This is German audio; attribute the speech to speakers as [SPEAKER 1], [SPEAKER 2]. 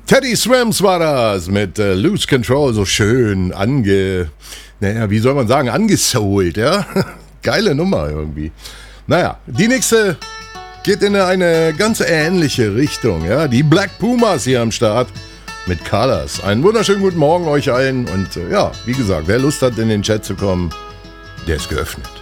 [SPEAKER 1] Teddy Swims war das mit Lose Control, so schön wie soll man sagen, angesoult, ja? Geile Nummer irgendwie. Naja, die nächste geht in eine ganz ähnliche Richtung, ja? Die Black Pumas hier am Start mit Colors. Einen wunderschönen guten Morgen euch allen und wie gesagt, wer Lust hat in den Chat zu kommen, der ist geöffnet.